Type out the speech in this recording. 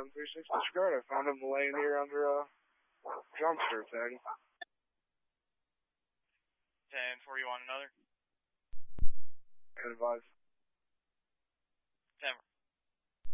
1036 disregard. I found him laying here under a dumpster thing. 10-4, you want another? Advise. 10.